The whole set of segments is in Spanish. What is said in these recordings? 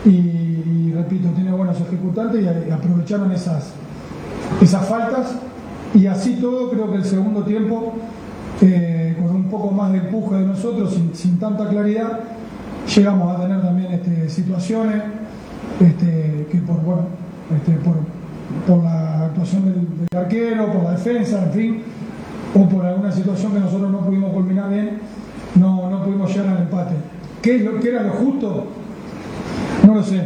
y repito, tiene buenos ejecutantes y aprovecharon esas faltas, y así todo creo que el segundo tiempo, con un poco más de empuje de nosotros, sin tanta claridad, llegamos a tener también situaciones que por la actuación del arquero, por la defensa, en fin, o por alguna situación que nosotros no pudimos culminar bien, no pudimos llegar al empate. ¿Qué era lo justo? No lo sé.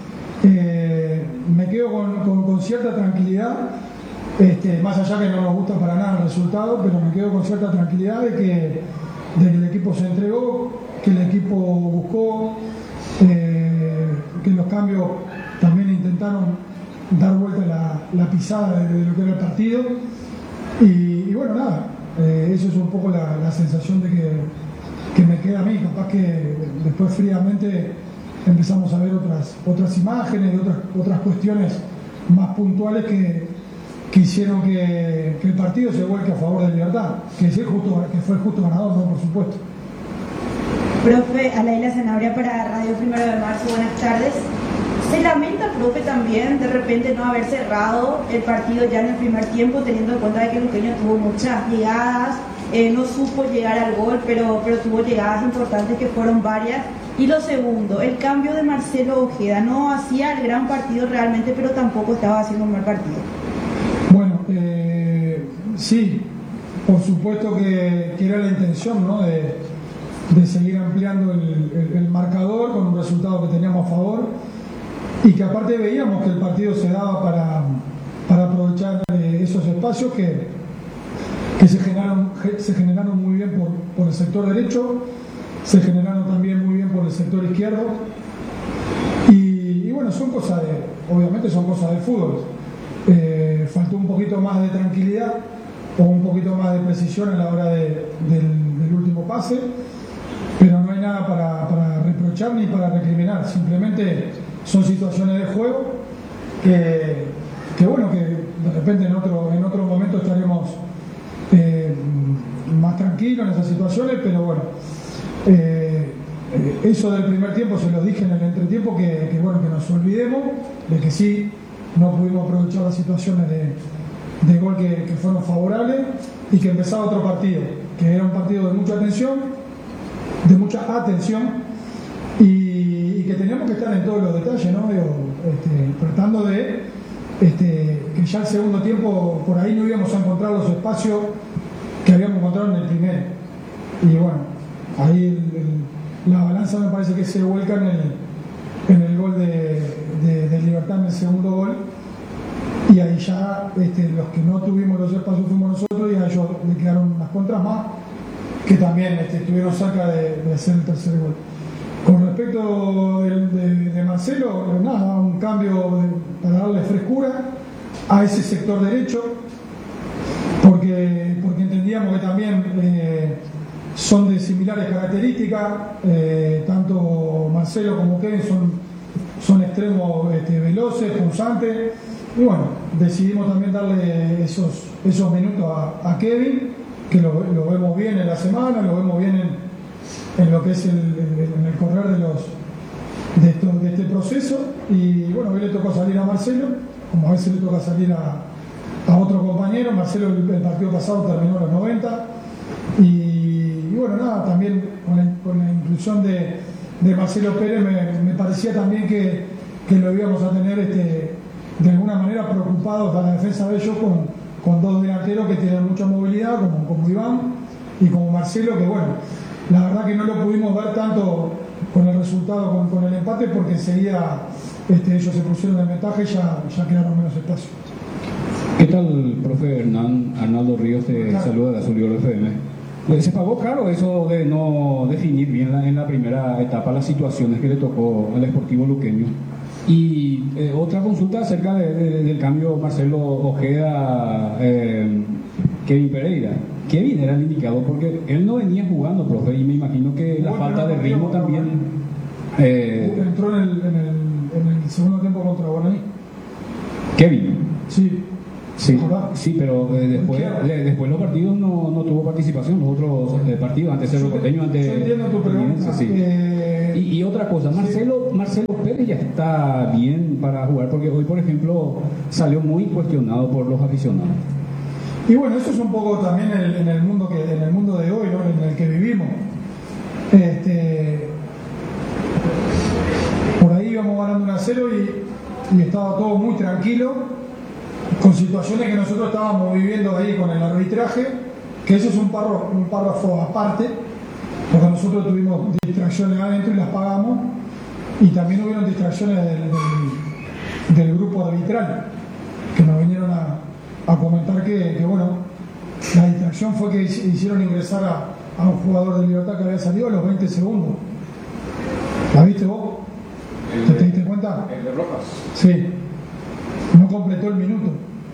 Me quedo con cierta tranquilidad, más allá que no nos gusta para nada el resultado, pero me quedo con cierta tranquilidad de que el equipo se entregó, que el equipo buscó, que los cambios también intentaron dar vuelta la pisada de lo que era el partido, y bueno, nada, eso es un poco la sensación de que me queda a mí. Capaz que después fríamente empezamos a ver otras imágenes y otras cuestiones más puntuales que hicieron que el partido se vuelque a favor de Libertad, que fue el justo ganador, ¿no? Por supuesto. Profe, Alaila Sanabria para Radio 1 de Marzo, buenas tardes. ¿Se lamenta, profe, también de repente no haber cerrado el partido ya en el primer tiempo, teniendo en cuenta de que Luqueño tuvo muchas llegadas, no supo llegar al gol, pero tuvo llegadas importantes que fueron varias? Y lo segundo, el cambio de Marcelo Ojeda, no hacía el gran partido realmente, pero tampoco estaba haciendo un mal partido. Bueno, sí, por supuesto que era la intención, ¿no? de seguir ampliando el marcador con un resultado que teníamos a favor, y que aparte veíamos que el partido se daba para aprovechar esos espacios que se generaron muy bien por el sector derecho, se generaron también muy bien por el sector izquierdo, y bueno, obviamente son cosas del fútbol. Faltó un poquito más de tranquilidad o un poquito más de precisión a la hora del último pase, pero no hay nada para reprochar ni para recriminar, simplemente son situaciones de juego que bueno, que de repente en otro momento estaremos más tranquilos en esas situaciones, pero bueno, eso del primer tiempo se lo dije en el entretiempo, que bueno, que nos olvidemos de que sí, no pudimos aprovechar las situaciones de gol que fueron favorables, y que empezaba otro partido, que era un partido de mucha atención, y que teníamos que estar en todos los detalles, ¿no? Tratando de que ya el segundo tiempo por ahí no íbamos a encontrar los espacios que habíamos encontrado en el primero, y bueno, ahí la balanza me parece que se vuelca en el gol de Libertad, en el segundo gol, y ahí ya los que no tuvimos los espacios fuimos nosotros, y a ellos le quedaron unas contras más que también estuvieron cerca de hacer el tercer gol. Con respecto de Marcelo, nada, un cambio para darle frescura a ese sector derecho, porque entendíamos que también son de similares características, tanto Marcelo como Kevin son extremos veloces, punzantes, y bueno, decidimos también darle esos minutos a Kevin, que lo vemos bien en la semana, lo vemos bien en lo que es en el correr de este proceso, y bueno, hoy le tocó salir a Marcelo, como a veces le toca salir a otro compañero. Marcelo el partido pasado terminó a los 90, y bueno, nada, también con la inclusión de Marcelo Pérez me parecía también que lo íbamos a tener de alguna manera preocupados para la defensa de ellos con dos delanteros que tienen mucha movilidad, como Iván y como Marcelo, que bueno, la verdad que no lo pudimos ver tanto con el resultado, con el empate, porque enseguida ellos se pusieron en ventaja y ya quedaron menos espacios. ¿Qué tal, profe Hernán? Arnaldo Ríos te saluda de Azul y Oro FM. Se pagó caro eso de no definir bien en la primera etapa las situaciones que le tocó al Sportivo Luqueño. Y otra consulta acerca del cambio Marcelo Ojeda, Kevin Pereira. Kevin era el indicado porque él no venía jugando, profe, y me imagino que la falta de ritmo también... entró en el segundo tiempo contra Guaraní. Kevin. Sí. Sí, pero después los partidos no tuvo participación, los otros partidos, antes el Porteño, antes... Yo entiendo tu pregunta. Sí. Y otra cosa, Marcelo Pérez ya está bien para jugar, porque hoy, por ejemplo, salió muy cuestionado por los aficionados. Y bueno, eso es un poco también en el mundo de hoy, ¿no? En el que vivimos. Por ahí íbamos ganando 1-0 y estaba todo muy tranquilo, con situaciones que nosotros estábamos viviendo ahí con el arbitraje, que eso es un párrafo aparte, porque nosotros tuvimos distracciones adentro y las pagamos, y también hubieron distracciones del grupo arbitral, que nos vinieron a comentar que bueno, la distracción fue que hicieron ingresar a un jugador de Libertad que había salido a los 20 segundos. ¿La viste vos? ¿Te diste cuenta? El de Rojas. Sí. No completó el minuto.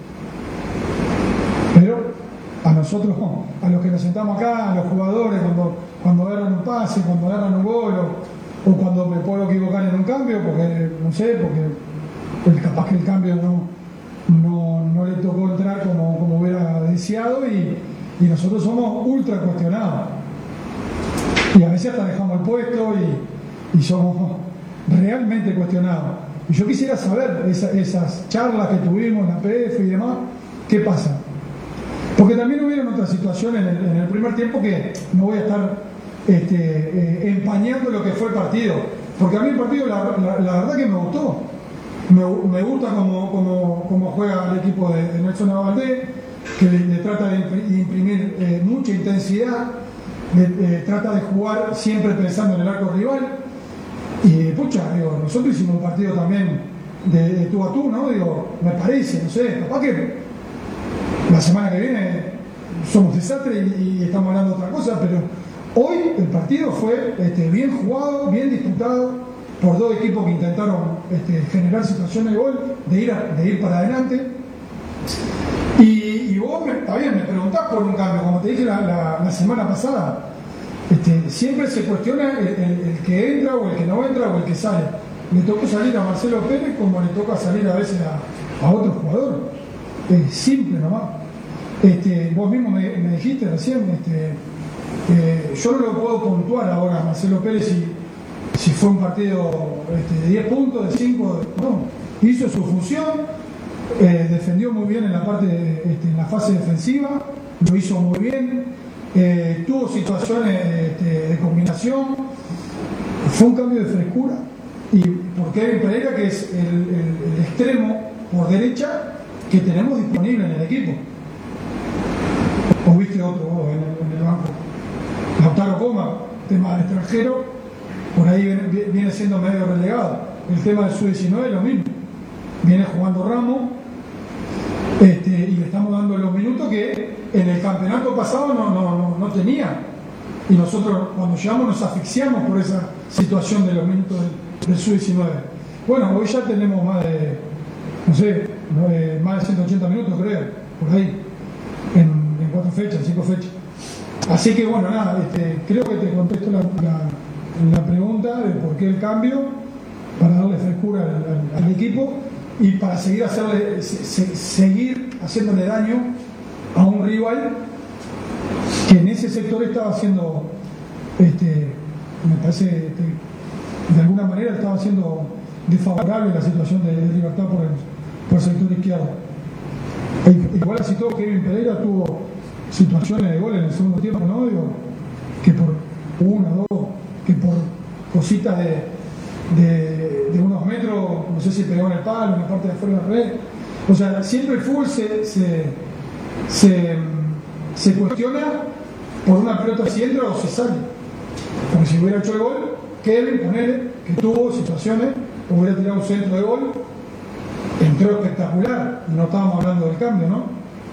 Pero a nosotros, a los que nos sentamos acá, a los jugadores, cuando agarran un pase, cuando agarran un gol, o cuando me puedo equivocar en un cambio, porque no sé, porque capaz que el cambio no le tocó entrar como hubiera deseado, y nosotros somos ultra cuestionados. Y a veces hasta dejamos el puesto y somos realmente cuestionados. Y yo quisiera saber esas charlas que tuvimos en la PF y demás, ¿qué pasa? Porque también hubieron otras situaciones en el primer tiempo que no voy a estar empañando lo que fue el partido. Porque a mí el partido, la verdad que me gustó. Me gusta cómo juega el equipo de Nelson Abaldé, que le trata de imprimir mucha intensidad, trata de jugar siempre pensando en el arco rival. Y pucha, digo, nosotros hicimos un partido también de tú a tú, ¿no? Digo, me parece, no sé, capaz que la semana que viene somos desastres y estamos hablando de otra cosa, pero hoy el partido fue bien jugado, bien disputado por dos equipos que intentaron generar situaciones de gol, de ir para adelante. Y vos, está bien, me preguntás por un cambio, como te dije la semana pasada. Siempre se cuestiona el que entra o el que no entra o el que sale. Le tocó salir a Marcelo Pérez como le toca salir a veces a otro jugador. Simple nomás. Vos mismo me dijiste recién, yo no lo puedo puntuar ahora a Marcelo Pérez si fue un partido de 10 puntos, de 5, no. Hizo su función, defendió muy bien en la parte en la fase defensiva, lo hizo muy bien. Tuvo situaciones de combinación, fue un cambio de frescura, y por Kevin Pereira, que es el extremo por derecha que tenemos disponible en el equipo. O viste otro vos en el banco, Lautaro Coma, tema de extranjero, por ahí viene siendo medio relegado. El tema del sub-19 lo mismo, viene jugando Ramos, y le estamos dando los minutos que en el campeonato pasado no tenía, y nosotros cuando llegamos nos asfixiamos por esa situación de los minutos del sub-19. Bueno, hoy ya tenemos más de, no sé, más de 180 minutos, creo, por ahí, en 4 fechas, 5 fechas. Así que bueno, nada, creo que te contesto la pregunta de por qué el cambio, para darle frescura al equipo y para seguir haciéndole daño a un rival que en ese sector estaba haciendo, me parece, de alguna manera estaba haciendo desfavorable la situación de Libertad por el sector izquierdo. Igual así todo, Kevin Pereira tuvo situaciones de gol en el segundo tiempo, ¿no? Digo, que por 1, 2, que por cositas de unos metros, no sé si pegó en el palo, en la parte de afuera de la red. O sea, siempre el fútbol se cuestiona por una pelota si entra o si sale. Porque si hubiera hecho el gol, Kevin, ponele, que tuvo situaciones, hubiera tirado un centro de gol, entró espectacular, no estábamos hablando del cambio, ¿no?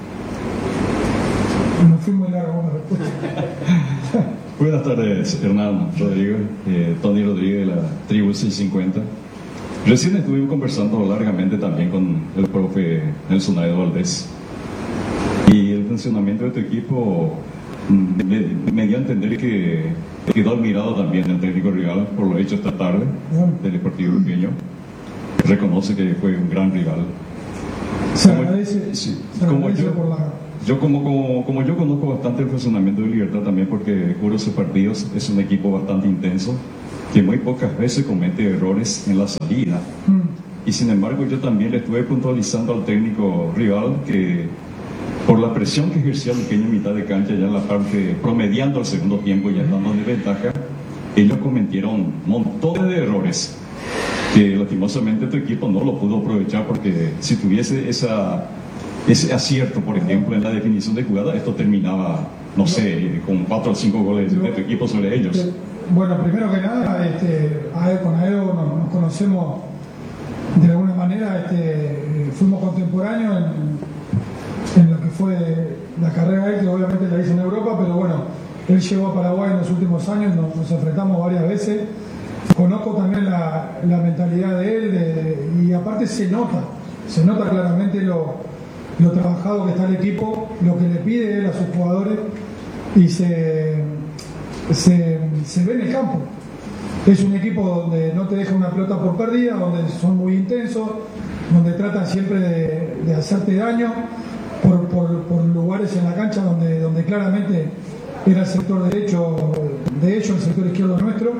No fui muy largo con la respuesta. Buenas tardes, Hernán Rodríguez, Tony Rodríguez de la Tribu 650. Recién estuvimos conversando largamente también con el profe Nelson Aedo Valdés, y el funcionamiento de tu equipo me dio a entender que quedó admirado también el técnico rival por lo hecho esta tarde del Deportivo Pequeño. Reconoce que fue un gran rival. Se agradece, sí, se agradece por la... Como yo conozco bastante el funcionamiento de Libertad también, porque cubro sus partidos, es un equipo bastante intenso, que muy pocas veces comete errores en la salida. Y sin embargo yo también le estuve puntualizando al técnico rival que por la presión que ejercía el pequeño en mitad de cancha, ya en la parte promediando el segundo tiempo, ya estando de ventaja, ellos cometieron montones de errores que lastimosamente tu equipo no lo pudo aprovechar, porque si tuviese ese acierto, por ejemplo, en la definición de jugada, esto terminaba, no sé, con 4 o 5 goles de tu equipo sobre ellos. Bueno, primero que nada, con Aedo nos conocemos de alguna manera, fuimos contemporáneos en lo que fue la carrera de él, que obviamente la hizo en Europa, pero bueno, él llegó a Paraguay en los últimos años, nos enfrentamos varias veces. Conozco también la mentalidad de él, y aparte se nota claramente lo trabajado que está el equipo, lo que le pide él a sus jugadores, y se ve en el campo. Es un equipo donde no te deja una pelota por perdida, donde son muy intensos, donde tratan siempre de hacerte daño por lugares en la cancha donde claramente era el sector derecho de ellos, el sector izquierdo nuestro.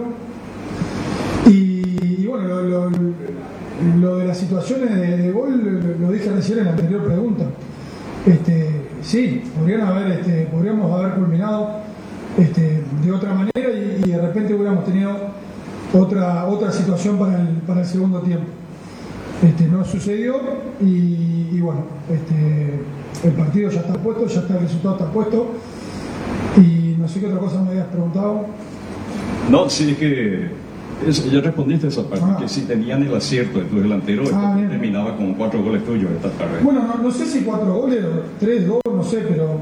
Y bueno, lo de las situaciones de gol lo dije recién en la anterior pregunta. Sí, podríamos haber culminado de otra manera, y de repente hubiéramos tenido otra situación para el segundo tiempo. No sucedió, y bueno, el partido ya está puesto, ya está, el resultado está puesto, y no sé qué otra cosa me habías preguntado. No, sí, es que ya respondiste esa parte, que si tenían el acierto de tu delantero, terminaba con 4 goles tuyos esta tarde. Bueno, no sé si 4 goles, 3, 2, no sé, pero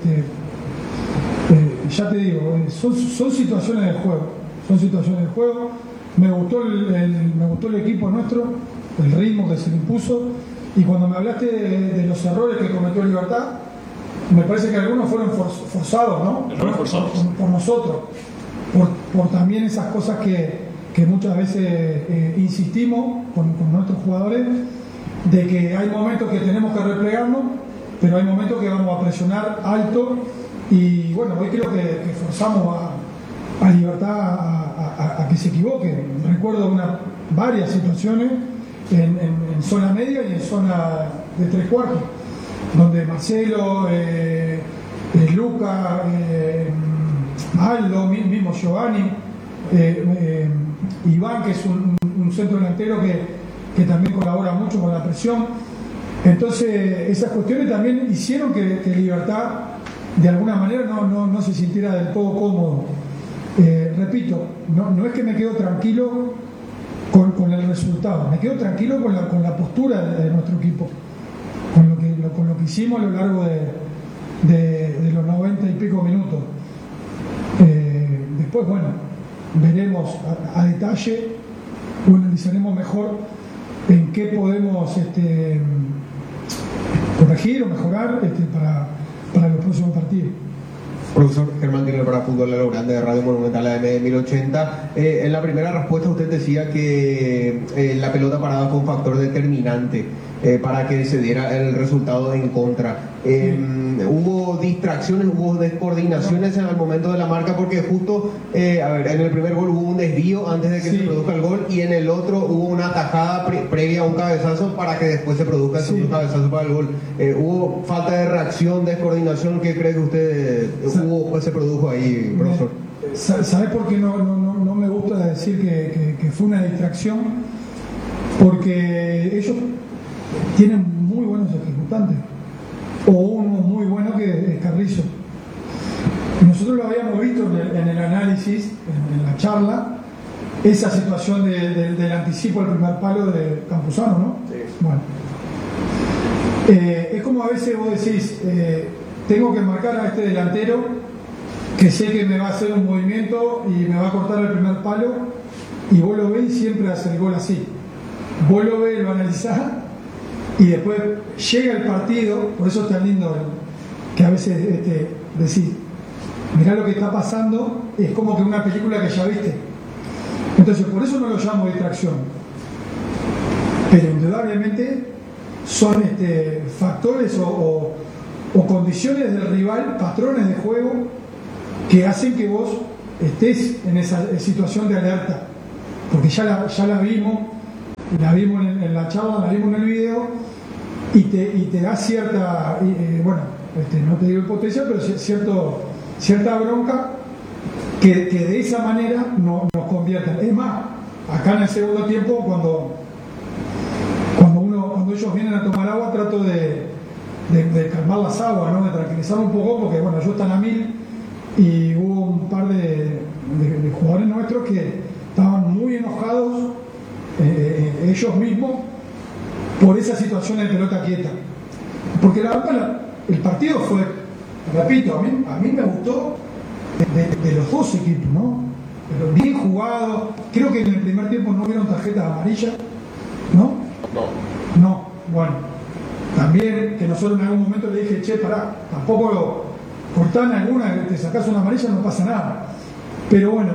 ya te digo, son situaciones del juego, me gustó el equipo nuestro, el ritmo que se le impuso, y cuando me hablaste de los errores que cometió Libertad, me parece que algunos fueron forzados, ¿no? Errores forzados. Por nosotros, por también esas cosas que muchas veces insistimos con nuestros jugadores, de que hay momentos que tenemos que replegarnos, pero hay momentos que vamos a presionar alto, y bueno, hoy creo que forzamos a Libertad a que se equivoque. Recuerdo varias situaciones en zona media y en zona de 3/4, donde Marcelo, Luca, Aldo, mismo Giovanni, Iván, que es un centro delantero que también colabora mucho con la presión. Entonces esas cuestiones también hicieron que Libertad de alguna manera no se sintiera del todo cómodo. Repito, no es que me quedo tranquilo con el resultado, me quedo tranquilo con la postura de nuestro equipo, con lo que hicimos a lo largo de los 90 y pico minutos. Después, bueno, veremos a detalle, o analizaremos mejor en qué podemos corregir o mejorar para los próximos partidos. Profesor Germán Tirrell para Fútbol Lo Grande de Radio Monumental AM 1080. En la primera respuesta usted decía que la pelota parada fue un factor determinante para que se diera el resultado en contra. Hubo distracciones, hubo descoordinaciones en el momento de la marca, porque justo, en el primer gol hubo un desvío antes de que se produzca el gol, y en el otro hubo una atajada previa a un cabezazo para que después se produzca el segundo cabezazo para el gol. Hubo falta de reacción, descoordinación. ¿Qué cree que usted se produjo ahí, profesor? ¿Sabes por qué no me gusta decir que fue una distracción? Porque ellos tienen muy buenos ejecutantes, o uno muy bueno que es Carrizo. Nosotros lo habíamos visto en el análisis, en la charla, esa situación del anticipo al primer palo de Campuzano, ¿no? Sí. Bueno, es como a veces vos decís, tengo que marcar a este delantero que sé que me va a hacer un movimiento y me va a cortar el primer palo, y vos lo ves y siempre hace el gol así. Vos lo ves, lo analizás, y después llega el partido. Por eso es tan lindo que a veces decís, mirá lo que está pasando, es como que una película que ya viste. Entonces por eso no lo llamo distracción, pero indudablemente son factores o condiciones del rival, patrones de juego, que hacen que vos estés en esa situación de alerta. porque ya la vimos en la charla, la vimos en el video, y te da cierta, no te digo impotencia, pero cierta bronca que de esa manera nos convierten. Es más, acá en el segundo tiempo, cuando ellos vienen a tomar agua, trato de calmar las aguas, ¿no? De tranquilizar un poco, porque bueno, ellos están a 1000 y hubo un par de jugadores nuestros que estaban muy enojados ellos mismos por esa situación de pelota quieta, porque la verdad el partido fue, repito, a mí me gustó de los dos equipos, ¿no? Pero bien jugado. Creo que en el primer tiempo no hubieron tarjetas amarillas, ¿no? No, bueno, también que nosotros en algún momento le dije, che, pará, tampoco cortán alguna, te sacás una amarilla, no pasa nada. Pero bueno,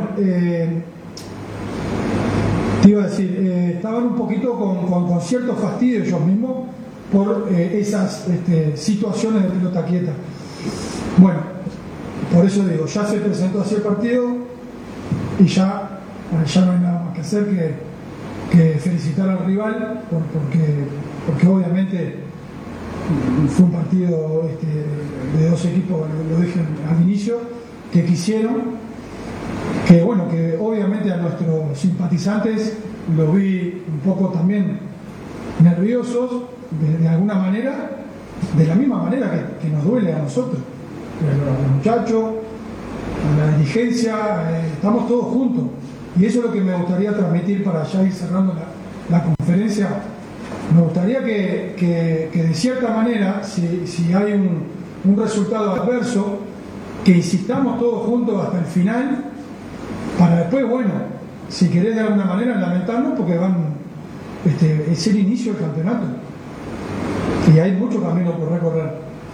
te iba a decir, estaban un poquito con cierto fastidio ellos mismos por esas situaciones de pelota quieta. Bueno, por eso digo, ya se presentó así el partido y ya no hay nada más que hacer que felicitar al rival, porque obviamente fue un partido de dos equipos, lo dije al inicio, que quisieron, que bueno, que obviamente a nuestros simpatizantes los vi un poco también nerviosos de alguna manera, de la misma manera que nos duele a nosotros, a los muchachos, a la dirigencia, estamos todos juntos, y eso es lo que me gustaría transmitir para ya ir cerrando la conferencia. Me gustaría que de cierta manera, si hay un resultado adverso, que insistamos todos juntos hasta el final, para después, bueno, si querés de alguna manera lamentarnos, porque es el inicio del campeonato y hay mucho camino por recorrer,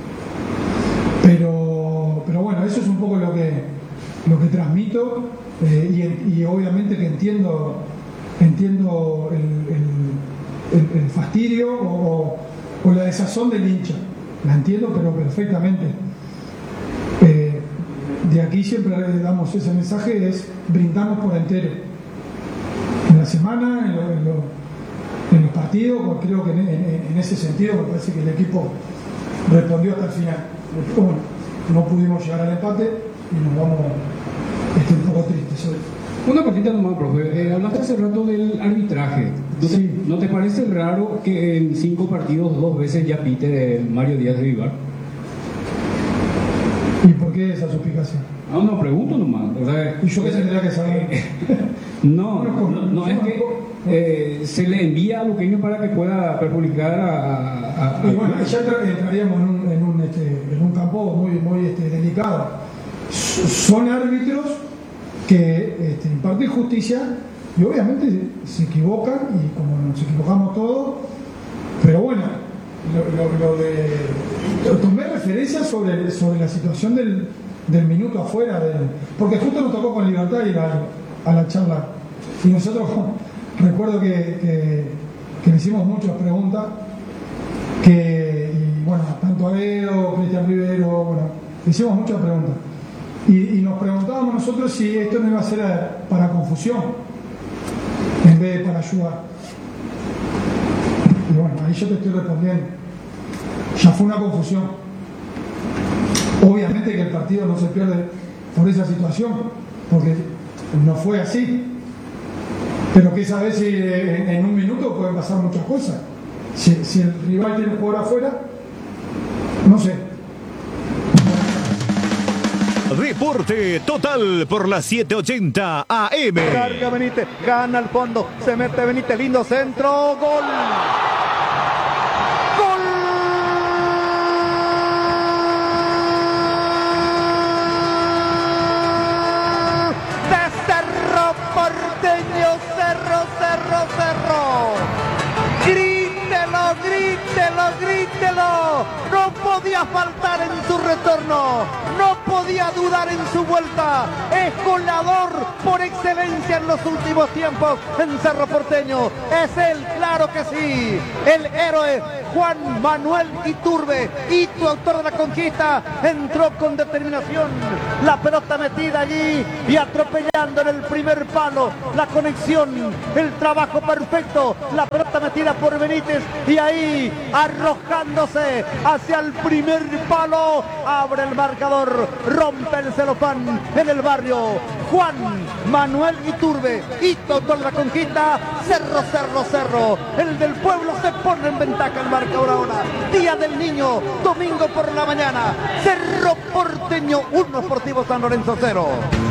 pero bueno, eso es un poco lo que transmito, y obviamente que entiendo el fastidio o la desazón del hincha, la entiendo pero perfectamente. De aquí siempre damos ese mensaje, brindamos por entero en la semana, en los partidos. Pues creo que en ese sentido me parece que el equipo respondió hasta el final. Bueno, no pudimos llegar al empate y nos vamos un poco tristes hoy. Una cosita nomás, profe. Hablaste hace rato del arbitraje. Sí. ¿No te parece raro que en 5 partidos 2 veces ya pite Mario Díaz de Vivar? ¿Y por qué esa suspicacia? No, pregunto nomás. O sea, ¿Y yo qué tendría que saber? No, es que se le envía a Luqueño para que pueda perjudicar a y bueno, ya entraríamos en un campo muy delicado. Son árbitros que imparten justicia y obviamente se equivocan, y como nos equivocamos todos, pero bueno, tomé referencia sobre la situación del minuto afuera, porque justo nos tocó con Libertad ir a la charla, y nosotros recuerdo que le hicimos muchas preguntas, y bueno, tanto a Edo, Cristian Rivero, bueno, le hicimos muchas preguntas, y nos preguntábamos nosotros si esto no iba a ser para confusión en vez de para ayudar. Y bueno, ahí yo te estoy respondiendo, ya fue una confusión. Obviamente que el partido no se pierde por esa situación, porque no fue así, pero que sabes si en un minuto pueden pasar muchas cosas. Si el rival tiene un jugador afuera, no sé. Deporte Total por la 780 AM. Carga Benítez, gana al fondo, se mete Benítez, lindo centro, gol. ¡Gol! De Cerro Porteño, Cerro. Grítelo. No podía faltar en su retorno. No podía dudar en su vuelta. Es goleador por excelencia en los últimos tiempos en Cerro Porteño. Es él, claro que sí. El héroe Juan Manuel Iturbe, Itu, autor de la conquista, entró con determinación, la pelota metida allí y atropellando en el primer palo, la conexión, el trabajo perfecto, la pelota metida por Benítez y ahí arrojándose hacia el primer palo, abre el marcador, rompe el celofán en el barrio. Juan Manuel Iturbe, Itu, autor de la conquista, Cerro, Cerro, Cerro, el del pueblo se pone en ventaja el marcador ahora. Día del Niño, domingo por la mañana, Cerro Porteño 1, Sportivo San Lorenzo 0.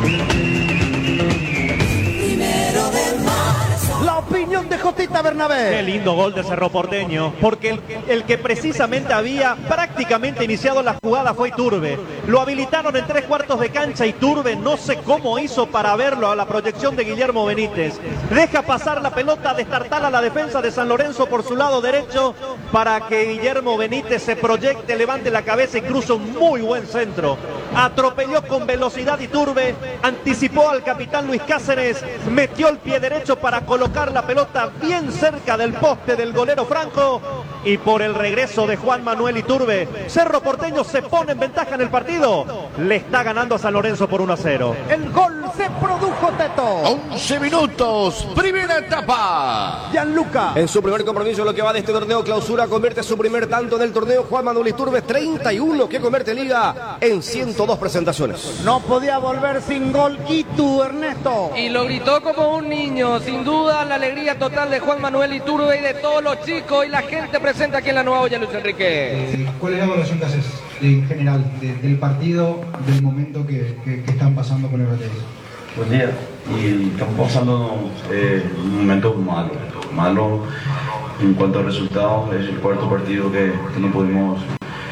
La opinión de Jotita Bernabé. Qué lindo gol de Cerro Porteño, porque el que precisamente había prácticamente iniciado la jugada fue Iturbe. Lo habilitaron en 3/4 de cancha. Iturbe no sé cómo hizo para verlo a la proyección de Guillermo Benítez. Deja pasar la pelota, destartala a la defensa de San Lorenzo por su lado derecho para que Guillermo Benítez se proyecte, levante la cabeza y cruza un muy buen centro. Atropelló con velocidad Iturbe, anticipó al capitán Luis Cáceres, metió el pie derecho para colocar la pelota bien cerca del poste del golero Franco, y por el regreso de Juan Manuel Iturbe, Cerro Porteño se pone en ventaja en el partido. Le está ganando a San Lorenzo por 1-0. El gol se produjo, Teto. 11 minutos, primera etapa. Gianluca. En su primer compromiso, lo que va de este torneo clausura, convierte su primer tanto en el torneo Juan Manuel Iturbe, 31 que convierte Liga en 102 presentaciones. No podía volver sin gol Itu, Ernesto. Y lo gritó como un niño, sin duda la alegría total de Juan Manuel Iturbe y de todos los chicos y la gente presente aquí en la Nueva Olla, Luis Enrique. ¿Cuál es la evaluación que haces en general del partido, del momento que están pasando con el RTS? Buen día, y estamos pasando un momento malo en cuanto a resultados. Es el cuarto partido que no pudimos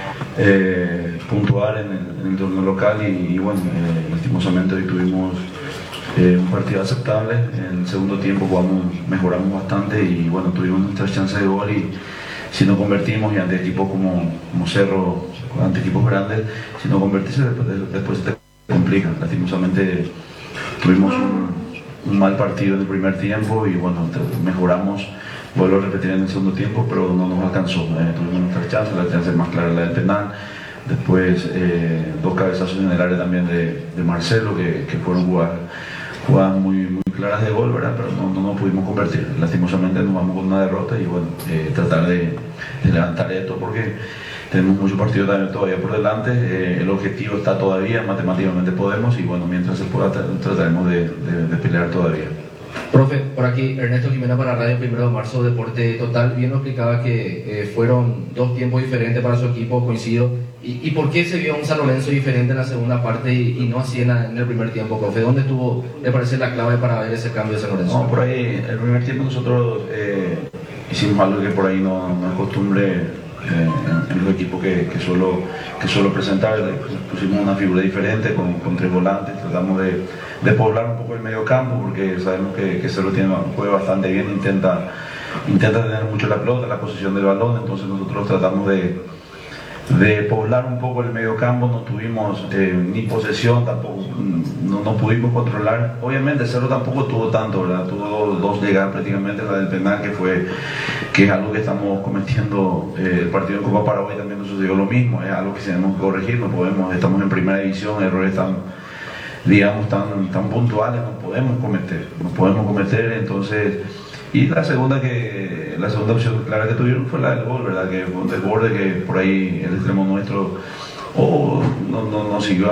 puntuar en el torneo local y bueno, lastimosamente hoy tuvimos un partido aceptable. En el segundo tiempo mejoramos bastante y bueno, tuvimos nuestras chances de gol, y si no convertimos, y ante equipos como Cerro, ante equipos grandes, si no convertirse después te complican. Lastimosamente tuvimos un mal partido en el primer tiempo y bueno, mejoramos, vuelvo a repetir, en el segundo tiempo, pero no nos alcanzó. Tuvimos nuestras chances, la chance más clara la del penal, después dos cabezazos en el área también de Marcelo que fueron jugadas muy claras de gol, ¿verdad? Pero no pudimos convertir. Lastimosamente nos vamos con una derrota y bueno, tratar de levantar esto porque tenemos mucho partido todavía por delante. El objetivo está todavía, matemáticamente podemos, y bueno, mientras se pueda trataremos de pelear todavía. Profe, por aquí Ernesto Jimena para Radio 1 de Marzo, Deporte Total. Bien lo explicaba que fueron dos tiempos diferentes para su equipo, coincido. ¿Y por qué se vio un San Lorenzo diferente en la segunda parte y no así en el primer tiempo, profe? ¿Dónde estuvo, le parece, la clave para ver ese cambio de San Lorenzo? No, por ahí, el primer tiempo nosotros hicimos algo que por ahí no es costumbre en los equipos que suelo presentar. Pusimos una figura diferente con tres volantes, tratamos de poblar un poco el medio campo porque sabemos que Cerro juega bastante bien, intenta tener mucho la pelota, la posición del balón, entonces nosotros tratamos de poblar un poco el medio campo. No tuvimos ni posesión, tampoco no pudimos controlar. Obviamente Cerro tampoco tuvo tanto, ¿verdad? Tuvo dos llegadas prácticamente, la del penal que es algo que estamos cometiendo. El partido en Copa Paraguay también nos sucedió lo mismo, es algo que tenemos que corregir. No podemos, estamos en primera división, errores tan puntuales no podemos cometer, entonces. Y la segunda opción clara que tuvieron fue la del gol, ¿verdad? Que fue un desborde que por ahí el extremo nuestro no siguió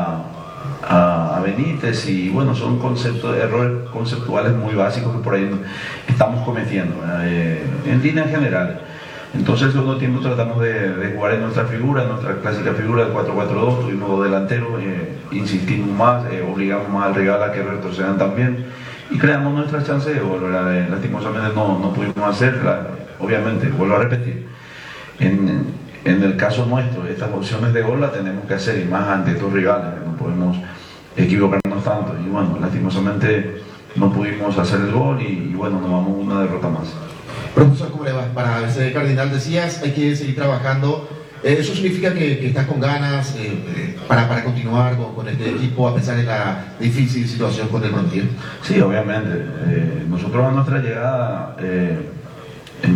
a Benítez, y bueno, son errores conceptuales muy básicos que por ahí estamos cometiendo, en línea general. Entonces el segundo tiempo tratamos de jugar en nuestra figura, en nuestra clásica figura de 4-4-2, tuvimos dos delanteros, insistimos más, obligamos más al rival a que retrocedan también y creamos nuestras chances de gol. Lastimosamente no pudimos hacerla. Obviamente, vuelvo a repetir, en el caso nuestro, estas opciones de gol las tenemos que hacer, y más ante estos rivales, no podemos equivocarnos tanto, y bueno, lastimosamente no pudimos hacer el gol y bueno, nos vamos una derrota más. Profesor, ¿cómo le va? Para ese Cardinal decías, hay que seguir trabajando. ¿Eso significa que estás con ganas para continuar con este equipo a pesar de la difícil situación con el Frontier? Sí, obviamente. Nosotros a nuestra llegada en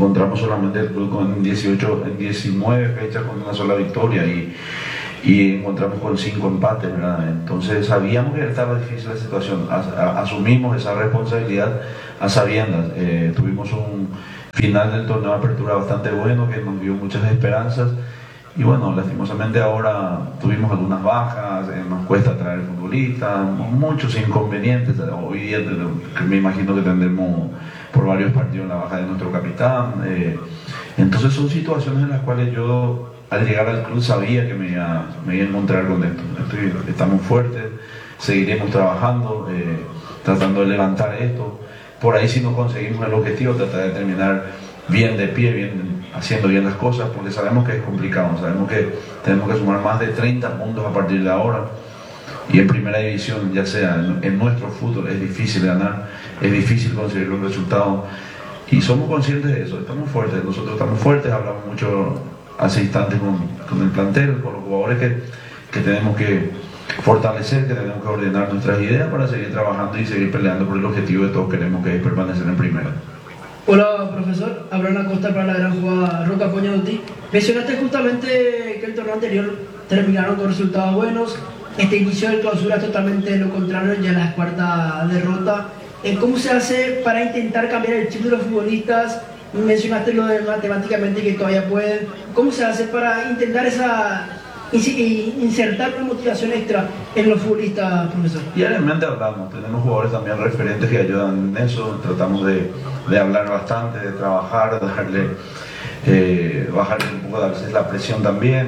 encontramos solamente el club en 19 fechas con una sola victoria y encontramos con 5 empates, ¿verdad? Entonces sabíamos que estaba difícil la situación, asumimos esa responsabilidad a sabiendas. Tuvimos un final del torneo de apertura bastante bueno que nos dio muchas esperanzas y bueno, lastimosamente ahora tuvimos algunas bajas, nos cuesta traer futbolistas, muchos inconvenientes. Hoy día me imagino que tendremos por varios partidos la baja de nuestro capitán. Entonces son situaciones en las cuales yo al llegar al club sabía que me iba a encontrar con esto. Estamos fuertes, seguiremos trabajando, tratando de levantar esto. Por ahí si no conseguimos el objetivo, tratar de terminar bien de pie, haciendo bien las cosas, porque sabemos que es complicado, sabemos que tenemos que sumar más de 30 puntos a partir de ahora. Y en primera división, ya sea en nuestro fútbol, es difícil ganar, es difícil conseguir los resultados. Y somos conscientes de eso, estamos fuertes, nosotros estamos fuertes, hablamos mucho hace instantes con el plantel, con los jugadores que tenemos que fortalecer, que tenemos que ordenar nuestras ideas para seguir trabajando y seguir peleando por el objetivo de todos queremos, que es permanecer en primera. Hola profesor, Abraham Acosta para la gran jugada Roca Poñaduti. Mencionaste justamente que el torneo anterior terminaron con resultados buenos. Este inicio de clausura es totalmente lo contrario, ya la cuarta derrota. ¿Cómo se hace para intentar cambiar el chip de los futbolistas? Mencionaste lo de matemáticamente que todavía pueden. ¿Cómo se hace para intentar insertar una motivación extra en los futbolistas, profesor? Diariamente hablamos, tenemos jugadores también referentes que ayudan en eso, tratamos de hablar bastante, de trabajar, bajarle un poco a veces la presión también.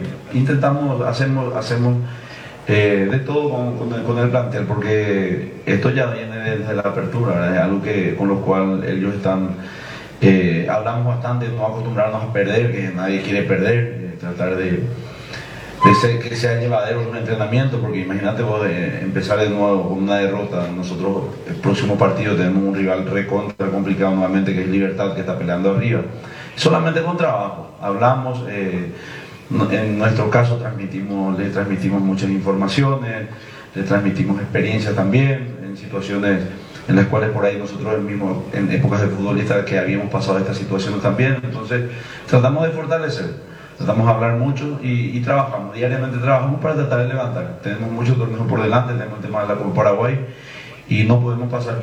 Hacemos de todo con el plantel, porque esto ya viene desde la apertura, ¿verdad? Es algo con lo cual ellos están... hablamos bastante, no acostumbrarnos a perder, que nadie quiere perder, tratar de que sea llevadero un entrenamiento, porque imagínate vos empezar de nuevo con una derrota. Nosotros el próximo partido tenemos un rival recontra complicado nuevamente, que es Libertad, que está peleando arriba. Solamente con trabajo, hablamos, en nuestro caso le transmitimos muchas informaciones, le transmitimos experiencias también, en situaciones en las cuales por ahí nosotros mismos, en épocas de futbolistas que habíamos pasado estas situaciones también. Entonces tratamos de fortalecer. Tratamos de hablar mucho y trabajamos, diariamente trabajamos para tratar de levantar. Tenemos muchos torneos por delante, tenemos el tema de la Copa Paraguay y no podemos pasar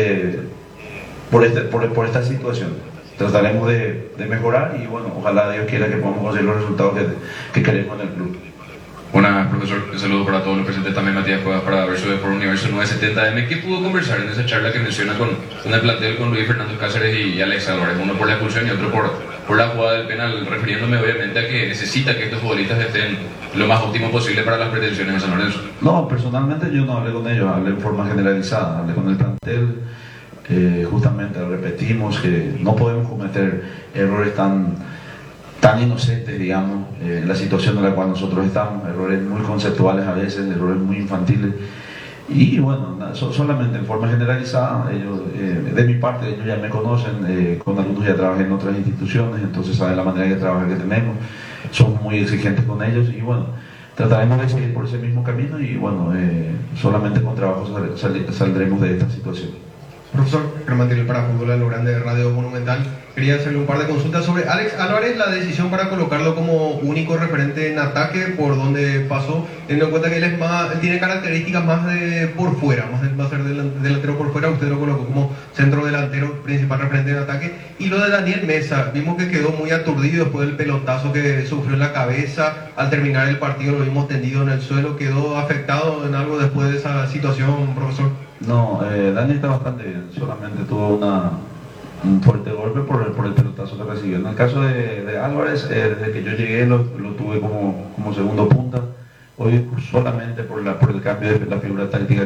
por esta situación. Trataremos de mejorar y bueno, ojalá Dios quiera que podamos conseguir los resultados que queremos en el club. Buenas, profesor. Un saludo para todos los presentes, también Matías Cuevas para Verso de Por Universo 970M. ¿Qué pudo conversar en esa charla que menciona con el plantel con Luis Fernando Cáceres y Alex Álvarez? Uno por la expulsión y otro por la jugada del penal, refiriéndome obviamente a que necesita que estos futbolistas estén lo más óptimo posible para las pretensiones de San Lorenzo. No, personalmente yo no hablé con ellos, hablé en forma generalizada, hablé con el plantel. Justamente repetimos que no podemos cometer errores tan inocentes, digamos, en la situación en la cual nosotros estamos, errores muy conceptuales a veces, errores muy infantiles. Y bueno, solamente en forma generalizada, ellos, de mi parte, ellos ya me conocen, con algunos ya trabajé en otras instituciones, entonces saben la manera de trabajar que tenemos, somos muy exigentes con ellos y bueno, trataremos de seguir por ese mismo camino y bueno, solamente con trabajo saldremos de esta situación. Profesor Germán Tirel para Fútbol a lo Grande de Radio Monumental. Quería hacerle un par de consultas sobre Alex Álvarez, la decisión para colocarlo como único referente en ataque, por donde pasó, teniendo en cuenta que él tiene características más de por fuera, va a ser delantero por fuera, usted lo colocó como centro delantero, principal referente en ataque. Y lo de Daniel Mesa, vimos que quedó muy aturdido después del pelotazo que sufrió en la cabeza, al terminar el partido lo vimos tendido en el suelo, ¿quedó afectado en algo después de esa situación, profesor? No, Dani está bastante bien, solamente tuvo un fuerte golpe por el pelotazo que recibió. En el caso de Álvarez, desde que yo llegué lo tuve como segundo punta. Hoy solamente por el cambio de la figura táctica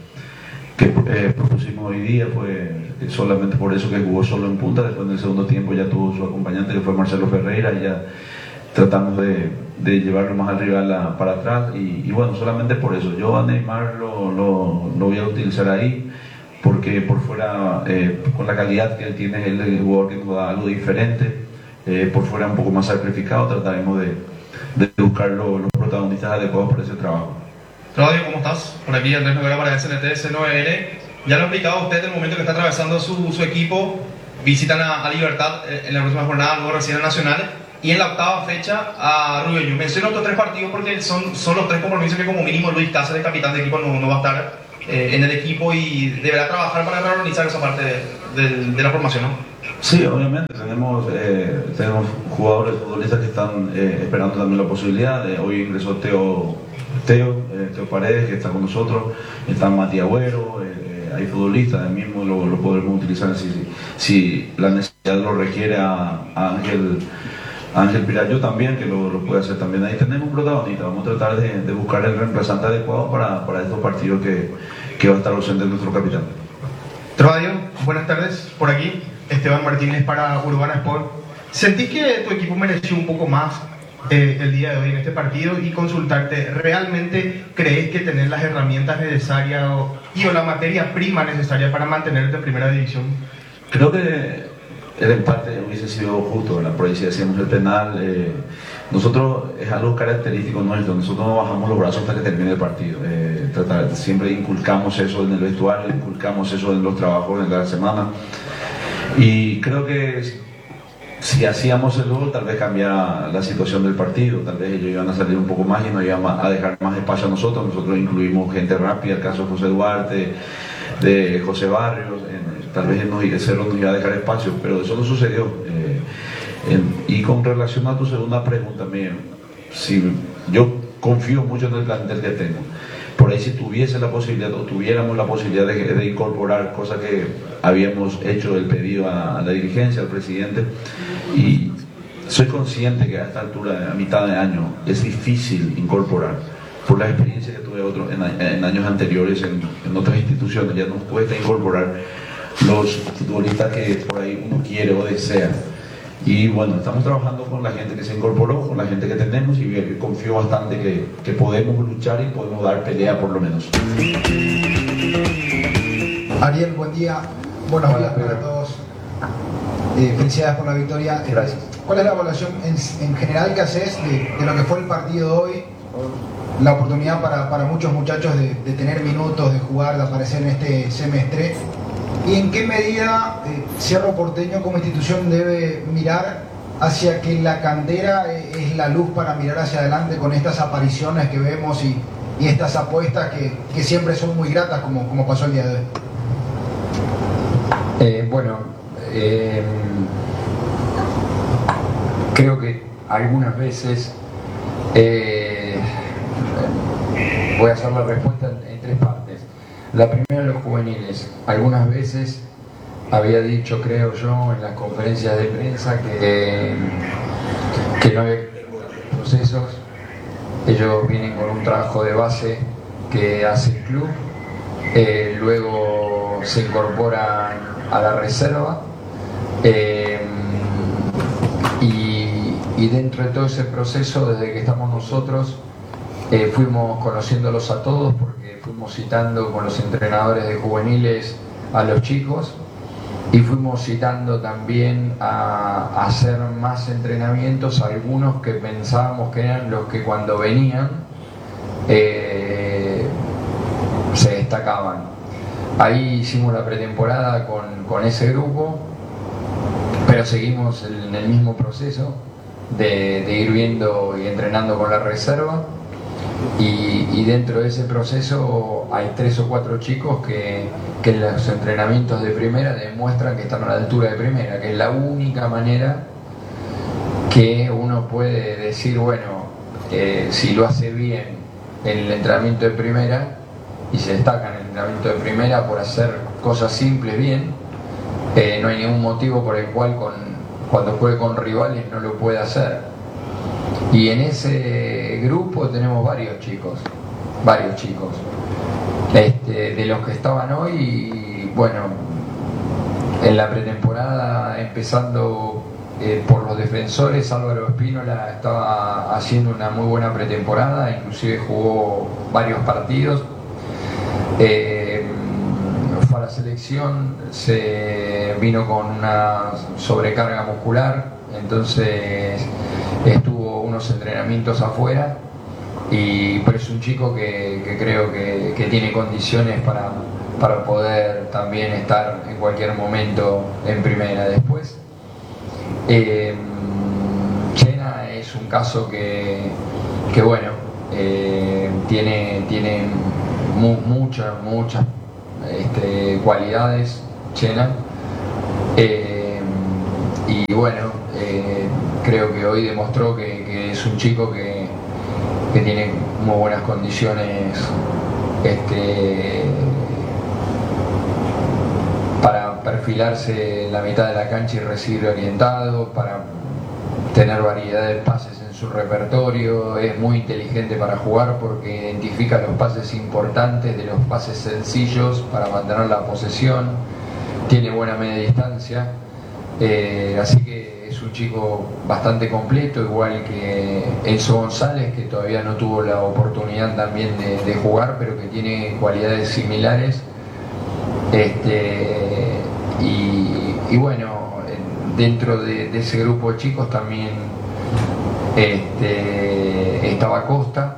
que propusimos hoy día, fue solamente por eso que jugó solo en punta. Después en el segundo tiempo ya tuvo su acompañante, que fue Marcelo Ferreira, y ya tratamos de llevarlo más al rival para atrás y bueno, solamente por eso. Yo a Neymar lo voy a utilizar ahí, porque por fuera, con la calidad que él tiene, él es el jugador que nos da algo diferente, por fuera un poco más sacrificado, trataremos de buscar los protagonistas adecuados para ese trabajo. Claudio, ¿cómo estás? Por aquí Andrés Noguera para SNT C9N. Ya lo ha explicado usted el momento que está atravesando su equipo. visitan a Libertad en la próxima jornada, luego recién a Nacional, y en la octava fecha a Rubio Ñu. Menciono estos 3 partidos porque son los 3 compromisos que como mínimo Luis Cáceres, capitán de equipo, no va a estar en el equipo y deberá trabajar para reorganizar esa parte de la formación, ¿no? Sí, obviamente, tenemos jugadores, futbolistas que están esperando también la posibilidad. Hoy ingresó Teo Paredes, que está con nosotros, está Matías Agüero, hay futbolistas, el mismo lo podremos utilizar si la necesidad lo requiere a Ángel Pirayo también, que lo puede hacer también. Ahí tenemos un protagonista, vamos a tratar de buscar el reemplazante adecuado para estos partidos que va a estar ausente nuestro capitán. Radio, buenas tardes, por aquí Esteban Martínez para Urbana Sport. ¿Sentís que tu equipo mereció un poco más el día de hoy en este partido? Y consultarte, ¿realmente crees que tenés las herramientas necesarias o la materia prima necesaria para mantenerte en primera división? Creo que el empate hubiese sido justo, ¿verdad? Por ahí si hacíamos el penal. Nosotros, es algo característico nuestro, nosotros no bajamos los brazos hasta que termine el partido. Siempre inculcamos eso en el vestuario, inculcamos eso en los trabajos de la semana. Y creo que si hacíamos el gol, tal vez cambiara la situación del partido, tal vez ellos iban a salir un poco más y nos iban a dejar más espacio a nosotros. Nosotros incluimos gente rápida, el caso de José Duarte, de José Barrios, tal vez el Cerro nos iba a dejar espacio, pero eso no sucedió. Y con relación a tu segunda pregunta, si yo confío mucho en el plantel que tengo. Por ahí si tuviese la posibilidad o tuviéramos la posibilidad de incorporar cosas que habíamos hecho el pedido a la dirigencia, al presidente, y soy consciente que a esta altura, a mitad de año, es difícil incorporar por la experiencia que tuve en años anteriores en otras instituciones. Ya nos cuesta incorporar los futbolistas que por ahí uno quiere o desea. Y bueno, estamos trabajando con la gente que se incorporó, con la gente que tenemos, y confío bastante que podemos luchar y podemos dar pelea por lo menos. Ariel, buen día. Buenos días para todos. Felicidades por la victoria. Gracias. ¿Cuál es la evaluación en general que haces de lo que fue el partido de hoy? La oportunidad para muchos muchachos de tener minutos, de jugar, de aparecer en este semestre. ¿Y en qué medida Cerro Porteño como institución debe mirar hacia que la cantera es la luz para mirar hacia adelante con estas apariciones que vemos y estas apuestas que siempre son muy gratas, como pasó el día de hoy? Creo que algunas veces voy a hacer la respuesta en 3 partes. La primera, los juveniles. Algunas veces había dicho, creo yo, en las conferencias de prensa que no había procesos. Ellos vienen con un trabajo de base que hace el club, luego se incorporan a la reserva y dentro de todo ese proceso, desde que estamos nosotros, fuimos conociéndolos a todos porque fuimos citando con los entrenadores de juveniles a los chicos y fuimos citando también a hacer más entrenamientos, algunos que pensábamos que eran los que cuando venían se destacaban. Ahí hicimos la pretemporada con ese grupo, pero seguimos en el mismo proceso de ir viendo y entrenando con la reserva. Y dentro de ese proceso hay 3 o 4 chicos que en los entrenamientos de primera demuestran que están a la altura de primera, que es la única manera que uno puede decir, bueno, si lo hace bien en el entrenamiento de primera y se destaca en el entrenamiento de primera por hacer cosas simples bien, no hay ningún motivo por el cual cuando juegue con rivales no lo puede hacer. Y en ese grupo tenemos varios chicos, de los que estaban hoy. Y bueno, en la pretemporada, empezando por los defensores, Álvaro Espínola estaba haciendo una muy buena pretemporada, inclusive jugó varios partidos. Para la selección se vino con una sobrecarga muscular, entonces estuvo unos entrenamientos afuera, pero es un chico que creo que tiene condiciones para poder también estar en cualquier momento en primera. Después, Chena es un caso que bueno, tiene muchas cualidades, Chena, y bueno, creo que hoy demostró que es un chico que tiene muy buenas condiciones para perfilarse en la mitad de la cancha y recibir orientado, para tener variedad de pases en su repertorio. Es muy inteligente para jugar porque identifica los pases importantes de los pases sencillos para mantener la posesión, tiene buena media distancia, así que es un chico bastante completo, igual que Enzo González, que todavía no tuvo la oportunidad también de jugar, pero que tiene cualidades similares. Y bueno, dentro de ese grupo de chicos también estaba Costa,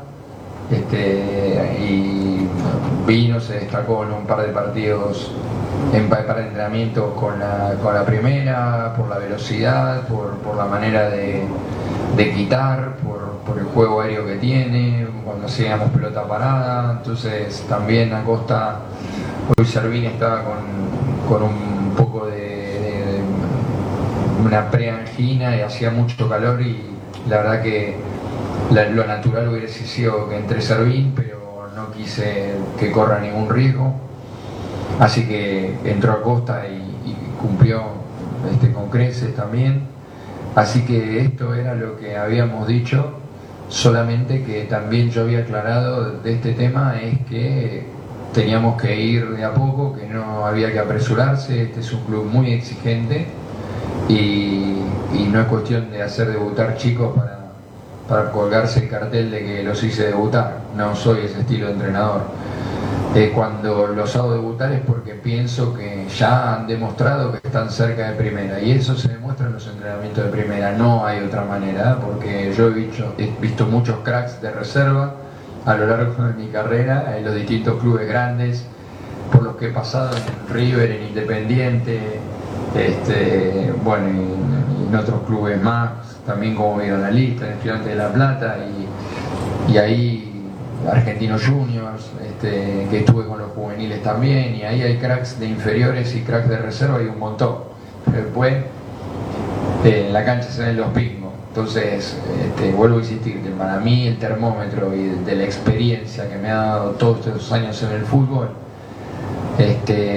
y Vino se destacó en un par de partidos, en par de entrenamientos con la primera, por la velocidad, por la manera de quitar, por el juego aéreo que tiene, cuando hacíamos pelota parada. Entonces también Acosta, hoy Servín estaba con un poco de una preangina y hacía mucho calor, y la verdad que lo natural hubiese sido que entre Servín, pero no quise que corra ningún riesgo, así que entró Acosta y cumplió con creces también. Así que esto era lo que habíamos dicho, solamente que también yo había aclarado de este tema, es que teníamos que ir de a poco, que no había que apresurarse. Este es un club muy exigente y no es cuestión de hacer debutar chicos para colgarse el cartel de que los hice debutar. No soy ese estilo de entrenador. Cuando los hago debutar es porque pienso que ya han demostrado que están cerca de primera, y eso se demuestra en los entrenamientos de primera, no hay otra manera, porque yo he visto muchos cracks de reserva a lo largo de mi carrera en los distintos clubes grandes por los que he pasado, en River, en Independiente, bueno, y en otros clubes más, también como vieron la lista, en Estudiantes de La Plata, y ahí Argentinos Juniors, que estuve con los juveniles también, y ahí hay cracks de inferiores y cracks de reserva, y un montón. Después en la cancha se ven los pingos. Entonces, vuelvo a insistir, que para mí el termómetro y de la experiencia que me ha dado todos estos años en el fútbol, es